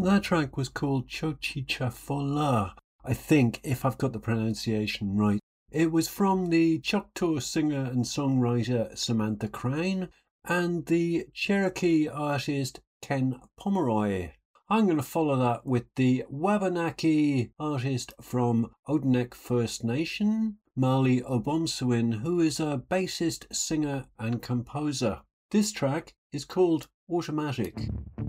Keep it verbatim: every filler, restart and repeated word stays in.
That track was called Chochicha Fola, I think, if I've got the pronunciation right. It was from the Choctaw singer and songwriter Samantha Crane and the Cherokee artist Ken Pomeroy. I'm going to follow that with the Wabanaki artist from Odanek First Nation, Marley Obomsawin, who is a bassist, singer and composer. This track is called Automatic.